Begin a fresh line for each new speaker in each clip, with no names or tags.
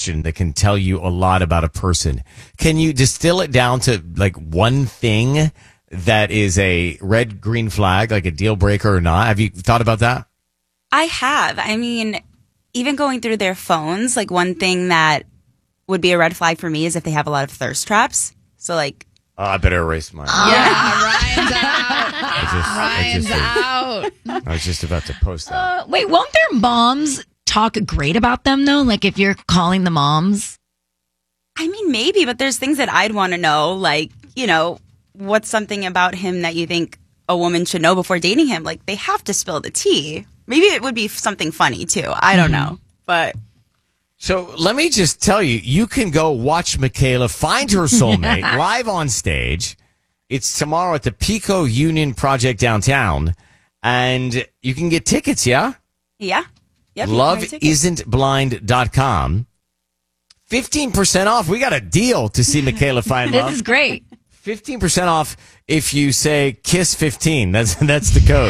question that can tell you a lot about a person. Can you distill it down to like one thing that is a red, green flag, like a deal breaker or not? Have you thought about that?
I have. I mean, even going through their phones, like one thing that would be a red flag for me is if they have a lot of thirst traps. So like,
I better erase mine.
Yeah, Ryan's out.
Ryan's
out.
I was just about to post that.
Wait, won't their moms talk great about them, though? Like, if you're calling the moms?
I mean, maybe, but there's things that I'd want to know. Like, you know, what's something about him that you think a woman should know before dating him? Like, they have to spill the tea. Maybe it would be something funny, too. I don't know. But...
So let me just tell you, you can go watch Michaela find her soulmate live on stage. It's tomorrow at the Pico Union Project downtown. And you can get tickets, yeah?
Yeah. Yep,
LoveIsn'tBlind.com. 15% off. We got a deal to see Michaela find love.
This is great.
15% off if you say KISS15. That's the code.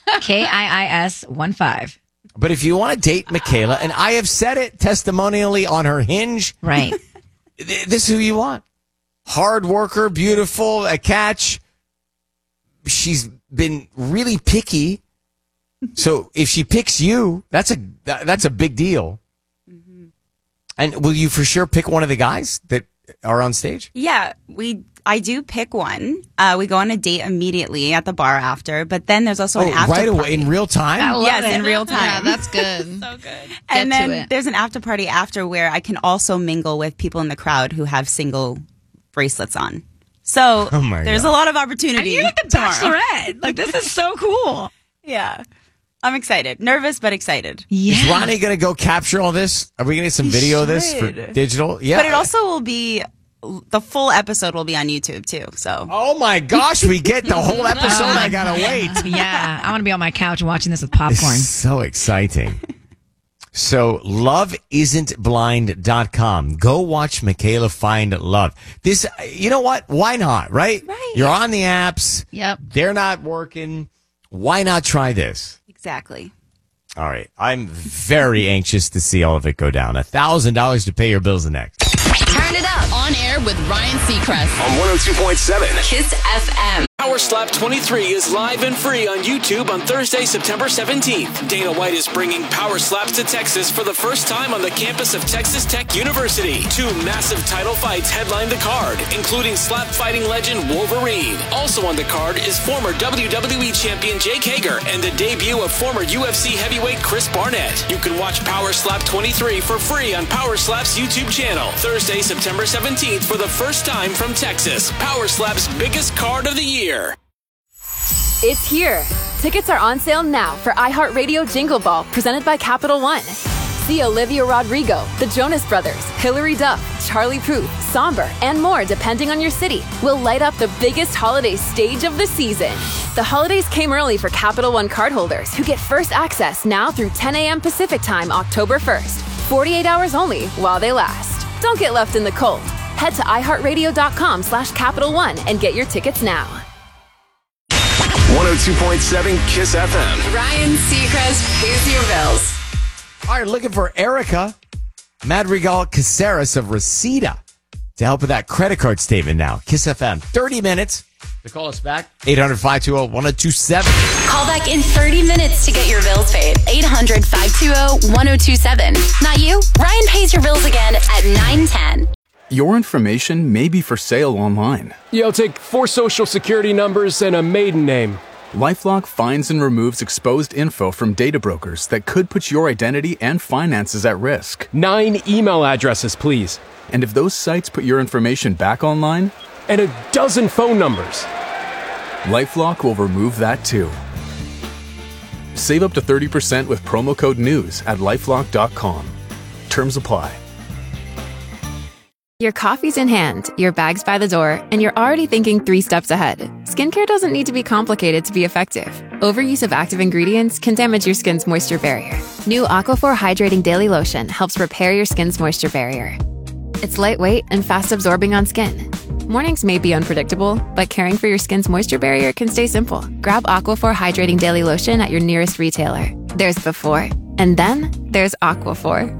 KIIS15.
But if you want to date Michaela, and I have said it testimonially on her Hinge,
right?
This is who you want. Hard worker, beautiful, a catch. She's been really picky. So if she picks you, that's a big deal. Mm-hmm. And will you for sure pick one of the guys that are on stage?
Yeah, I do pick one. We go on a date immediately at the bar after, but then there's also an after
right
party.
away in real time?
Yes, in real time.
Yeah, that's good.
So good. And then there's an after party after where I can also mingle with people in the crowd who have single bracelets on. So there's a lot of opportunity.
And you're like the Bachelorette. Like, this is so cool.
Yeah. I'm excited. Nervous, but excited.
Yeah.
Is Ronnie going to go capture all this? Are we going to get some video of this for digital? Yeah.
But it also will be, the full episode will be on YouTube too. So.
Oh my gosh, we get the whole episode. I got to wait.
Yeah. I want to be on my couch watching this with popcorn.
It's so exciting. So loveisn'tblind.com. Go watch Michaela find love. This, you know what? Why not? Right? You're on the apps.
Yep.
They're not working. Why not try this?
Exactly.
All right. I'm very anxious to see all of it go down. $1,000 to pay your bills next.
Turn it up.
On air with Ryan Seacrest.
On 102.7.
KISS FM.
Power Slap 23 is live and free on YouTube on Thursday, September 17th. Dana White is bringing Power Slaps to Texas for the first time on the campus of Texas Tech University. 2 massive title fights headline the card, including slap fighting legend Wolverine. Also on the card is former WWE champion Jake Hager and the debut of former UFC heavyweight Chris Barnett. You can watch Power Slap 23 for free on Power Slap's YouTube channel. Thursday, September 17th for the first time from Texas. Power Slap's biggest card of the year.
It's here. Tickets are on sale now for iHeartRadio Jingle Ball, presented by Capital One. See Olivia Rodrigo, the Jonas Brothers, Hilary Duff, Charlie Puth, Somber, and more depending on your city. Will light up the biggest holiday stage of the season. The holidays came early for Capital One cardholders who get first access now through 10 a.m. Pacific Time, October 1st. 48 hours only while they last. Don't get left in the cold. Head to iHeartRadio.com/Capital One and get your tickets now.
102.7 KISS FM.
Ryan Seacrest pays your bills.
All right, looking for Erica Madrigal Caceres of Reseda to help with that credit card statement now. KISS FM, 30 minutes to call us back. 800-520-1027.
Call back in 30 minutes to get your bills paid. 800-520-1027. Not you? Ryan pays your bills again at 9:10.
Your information may be for sale online.
Yeah, I'll take 4 social security numbers and a maiden name.
LifeLock finds and removes exposed info from data brokers that could put your identity and finances at risk.
9 email addresses, please.
And if those sites put your information back online?
And a dozen phone numbers.
LifeLock will remove that too. Save up to 30% with promo code NEWS at LifeLock.com. Terms apply.
Your coffee's in hand, your bag's by the door, and you're already thinking 3 steps ahead. Skincare doesn't need to be complicated to be effective. Overuse of active ingredients can damage your skin's moisture barrier. New Aquaphor Hydrating Daily Lotion helps repair your skin's moisture barrier. It's lightweight and fast absorbing on skin. Mornings may be unpredictable, but caring for your skin's moisture barrier can stay simple. Grab Aquaphor Hydrating Daily Lotion at your nearest retailer. There's before, and then there's Aquaphor.